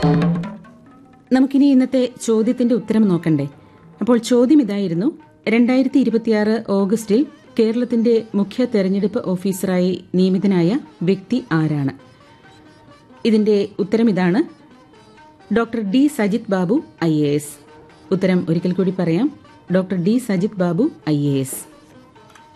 നമുക്കിനി ഇന്നത്തെ ചോദ്യത്തിന്റെ ഉത്തരം നോക്കണ്ടേ? അപ്പോൾ ചോദ്യം ഇതായിരുന്നു: 2026 ഓഗസ്റ്റിൽ കേരളത്തിന്റെ മുഖ്യ തെരഞ്ഞെടുപ്പ് ഓഫീസറായി നിയമിതനായ വ്യക്തി ആരാണ്? ഇതിന്റെ ഉത്തരം ഇതാണ്: doctor D Sajith Babu IAS. ഉത്തരം ഒരിക്കൽ കൂടി പറയാം: doctor D Sajith Babu IAS.